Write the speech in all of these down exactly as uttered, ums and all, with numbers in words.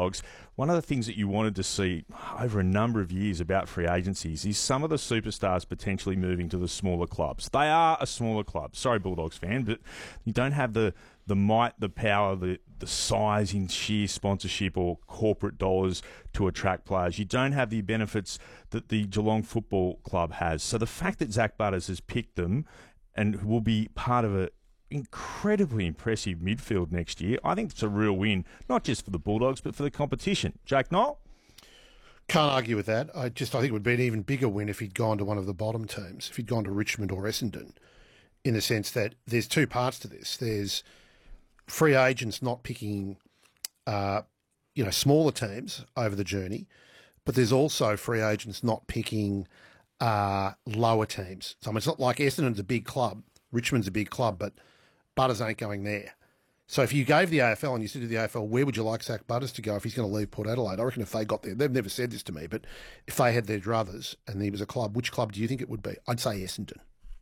Bulldogs, one of the things that you wanted to see over a number of years about free agencies is some of the superstars potentially moving to the smaller clubs. They are a smaller club. Sorry, Bulldogs fan, but you don't have the, the might, the power, the, the size in sheer sponsorship or corporate dollars to attract players. You don't have the benefits that the Geelong Football Club has. So the fact that Zach Butters has picked them and will be part of a incredibly impressive midfield next year, I think it's a real win, not just for the Bulldogs, but for the competition. Jake Knoll? Can't argue with that. I just I think it would be an even bigger win if he'd gone to one of the bottom teams, if he'd gone to Richmond or Essendon, in the sense that there's two parts to this. There's free agents not picking, uh, you know, smaller teams over the journey, but there's also free agents not picking uh, lower teams. So I mean, it's not like Essendon's a big club, Richmond's a big club, but Butters ain't going there. So if you gave the A F L and you said to the A F L, where would you like Zach Butters to go if he's going to leave Port Adelaide? I reckon if they got there, they've never said this to me, but if they had their druthers and he was a club, which club do you think it would be? I'd say Essendon.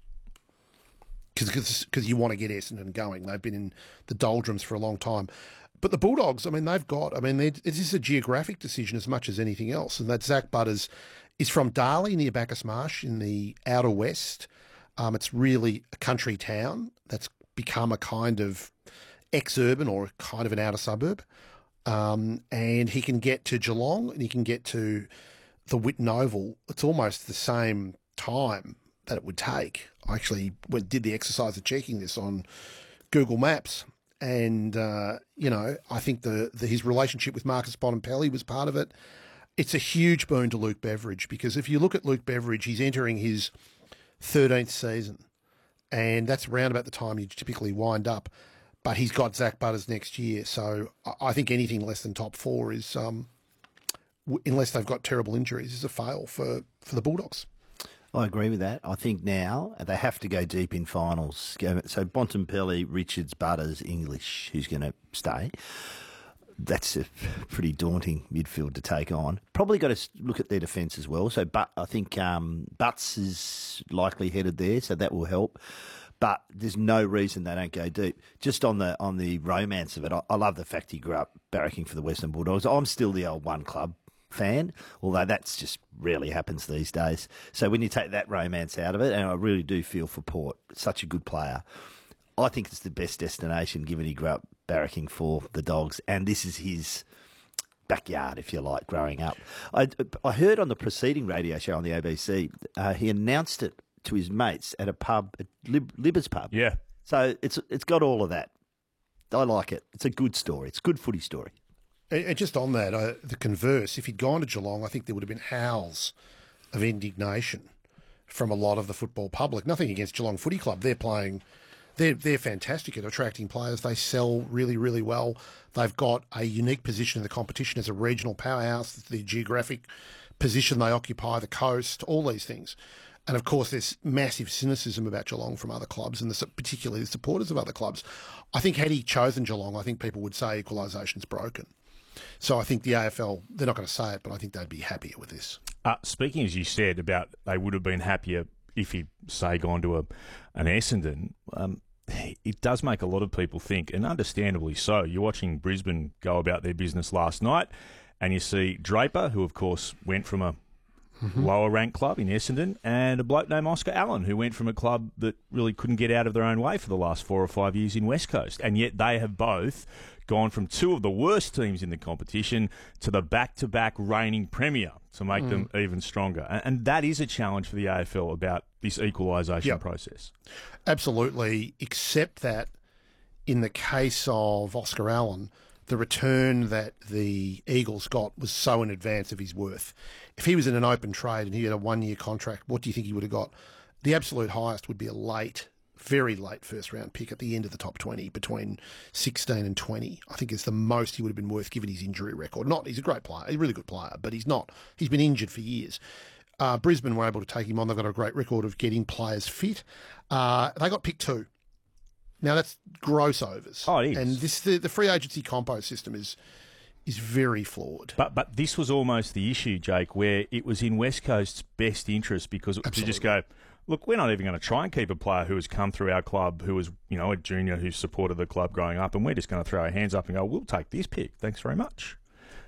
Because you want to get Essendon going. They've been in the doldrums for a long time. But the Bulldogs, I mean, they've got, I mean, this is a geographic decision as much as anything else. And that Zach Butters is from Darley near Bacchus Marsh in the outer west. Um, it's really a country town that's become a kind of ex-urban or kind of an outer suburb. Um, and he can get to Geelong and he can get to the Whitten Oval. It's almost the same time that it would take. I actually went, did the exercise of checking this on Google Maps. And, uh, you know, I think the, the his relationship with Marcus Bontempelli was part of it. It's a huge boon to Luke Beveridge because if you look at Luke Beveridge, he's entering his thirteenth season. And that's around about the time you typically wind up. But he's got Zach Butters next year. So I think anything less than top four is, um, unless they've got terrible injuries, is a fail for, for the Bulldogs. I agree with that. I think now they have to go deep in finals. So Bontempelli, Richards, Butters, English, who's going to stay. That's a pretty daunting midfield to take on. Probably got to look at their defence as well. So, but I think um, Butts is likely headed there, so that will help. But there's no reason they don't go deep. Just on the on the romance of it, I, I love the fact he grew up barracking for the Western Bulldogs. I'm still the old one club fan, although that's just rarely happens these days. So when you take that romance out of it, and I really do feel for Port, such a good player. I think it's the best destination given he grew up barracking for the Dogs, and this is his backyard, if you like, growing up. I, I heard on the preceding radio show on the A B C, uh, he announced it to his mates at a pub, at Lib- Libba's pub. Yeah. So it's it's got all of that. I like it. It's a good story. It's a good footy story. And just on that, uh, the converse, if he'd gone to Geelong, I think there would have been howls of indignation from a lot of the football public. Nothing against Geelong Footy Club. They're playing... They're, they're fantastic at attracting players. They sell really, really well. They've got a unique position in the competition as a regional powerhouse, the geographic position they occupy, the coast, all these things. And, of course, there's massive cynicism about Geelong from other clubs and the, particularly the supporters of other clubs. I think had he chosen Geelong, I think people would say equalisation's broken. So I think the A F L, they're not going to say it, but I think they'd be happier with this. Uh, speaking, as you said, about they would have been happier if he, say, gone to a an Essendon, um, it does make a lot of people think, and understandably so. You're watching Brisbane go about their business last night, and you see Draper, who, of course, went from a mm-hmm. lower-ranked club in Essendon, and a bloke named Oscar Allen, who went from a club that really couldn't get out of their own way for the last four or five years in West Coast. And yet they have both gone from two of the worst teams in the competition to the back-to-back reigning premier to make mm. them even stronger. And, and that is a challenge for the A F L about this equalisation yep. process. Absolutely, except that in the case of Oscar Allen, the return that the Eagles got was so in advance of his worth. If he was in an open trade and he had a one-year contract, what do you think he would have got? The absolute highest would be a late, very late first-round pick at the end of the top twenty, between sixteen and twenty. I think is the most he would have been worth given his injury record. Not, he's a great player, he's a really good player, but he's not. He's been injured for years. Uh, Brisbane were able to take him on. They've got a great record of getting players fit. Uh, they got pick two. Now, that's gross overs. Oh, it is. And this, the, the free agency compo system is is very flawed. But but this was almost the issue, Jake, where it was in West Coast's best interest because it, to just go, look, we're not even going to try and keep a player who has come through our club, who was, you know, a junior who supported the club growing up, and we're just going to throw our hands up and go, we'll take this pick. Thanks very much.